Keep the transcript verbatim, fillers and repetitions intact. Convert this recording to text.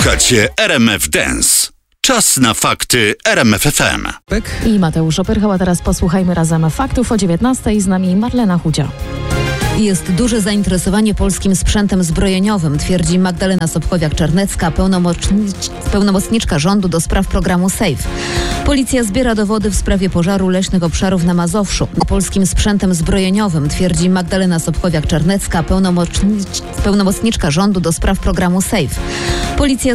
Słuchacie R M F Dance. Czas na fakty R M F F M. I Mateusz Opyrchał, a teraz posłuchajmy razem faktów o dziewiętnastej. Z nami Marlena Chudzia. Jest duże zainteresowanie polskim sprzętem zbrojeniowym, twierdzi Magdalena Sobkowiak-Czarnecka, pełnomocnicz, pełnomocniczka rządu do spraw programu SAFE. Policja zbiera dowody w sprawie pożaru leśnych obszarów na Mazowszu. Polskim sprzętem zbrojeniowym, twierdzi Magdalena Sobkowiak-Czarnecka, pełnomocnicz, pełnomocniczka rządu do spraw programu SAFE. Policja